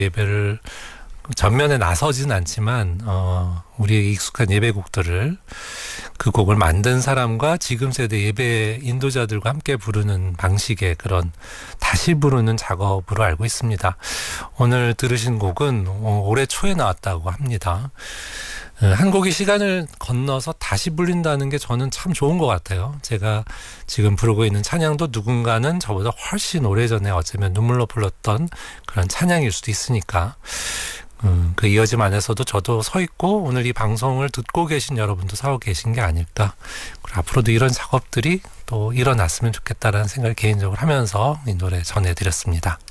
예배를 전면에 나서진 않지만 우리의 익숙한 예배곡들을 그 곡을 만든 사람과 지금 세대 예배 인도자들과 함께 부르는 방식의 그런 다시 부르는 작업으로 알고 있습니다. 오늘 들으신 곡은 올해 초에 나왔다고 합니다. 한 곡이 시간을 건너서 다시 불린다는 게 저는 참 좋은 것 같아요. 제가 지금 부르고 있는 찬양도 누군가는 저보다 훨씬 오래전에 어쩌면 눈물로 불렀던 그런 찬양일 수도 있으니까 그 이어짐 안에서도 저도 서 있고 오늘 이 방송을 듣고 계신 여러분도 서고 계신 게 아닐까. 그리고 앞으로도 이런 작업들이 또 일어났으면 좋겠다라는 생각을 개인적으로 하면서 이 노래 전해드렸습니다.